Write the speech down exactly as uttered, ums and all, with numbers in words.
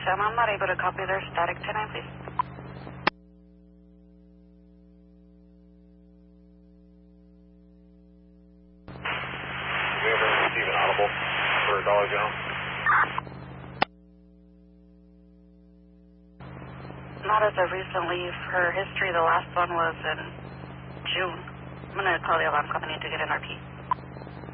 M, I'm not able to copy their static. ten nine, please. Did we ever receive an audible for Dollar General? Not as of recently. For history, the last one was in June. I'm going to call the alarm company to get an R P.